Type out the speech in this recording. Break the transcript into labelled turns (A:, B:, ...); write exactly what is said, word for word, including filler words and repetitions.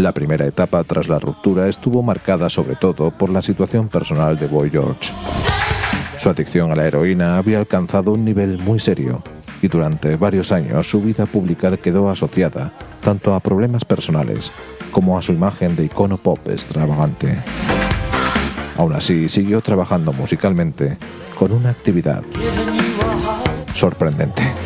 A: La primera etapa tras la ruptura estuvo marcada sobre todo por la situación personal de Boy George. Su adicción a la heroína había alcanzado un nivel muy serio y durante varios años su vida pública quedó asociada tanto a problemas personales como a su imagen de icono pop extravagante. Aún así, siguió trabajando musicalmente con una actividad sorprendente.